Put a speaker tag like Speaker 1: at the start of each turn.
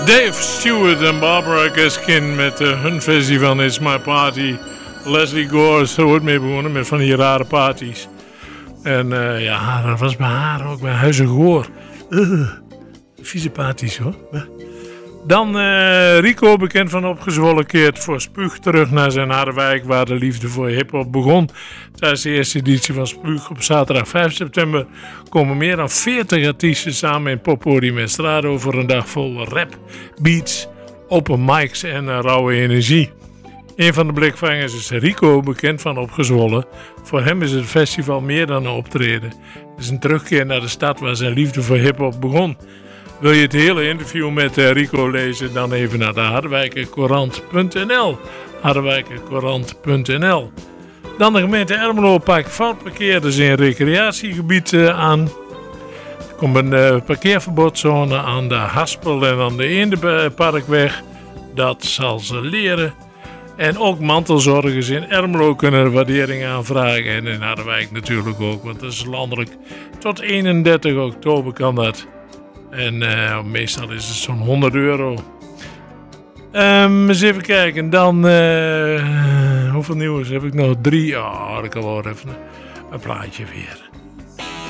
Speaker 1: Dave Stewart en Barbara Gaskin met hun versie van It's My Party. Leslie Gore is er ooit mee begonnen met van die rare parties. En ja, dat was bij haar ook bij Huizen Goor. Vieze parties hoor. Dan Rico, bekend van Opgezwollen, keert voor Spuug terug naar zijn Harderwijk, waar de liefde voor hiphop begon. Tijdens de eerste editie van Spuug op zaterdag 5 september komen meer dan 40 artiesten samen in Poppodium Estrado voor een dag vol rap, beats, open mics en rauwe energie. Een van de blikvangers is Rico, bekend van Opgezwollen. Voor hem is het festival meer dan een optreden. Het is een terugkeer naar de stad waar zijn liefde voor hiphop begon. Wil je het hele interview met Rico lezen, dan even naar de Harderwijkercourant.nl. Harderwijkercourant.nl. Dan de gemeente Ermelo pakt foutparkeerders in recreatiegebied aan. Er komt een parkeerverbodszone aan de Haspel en aan de Eendenparkweg. Dat zal ze leren. En ook mantelzorgers in Ermelo kunnen waardering aanvragen. En in Harderwijk natuurlijk ook, want dat is landelijk. Tot 31 oktober kan dat. En meestal is het zo'n €100. Eens even kijken. Dan, hoeveel nieuws heb ik nog? 3. Oh, ik kan wel even een plaatje weer.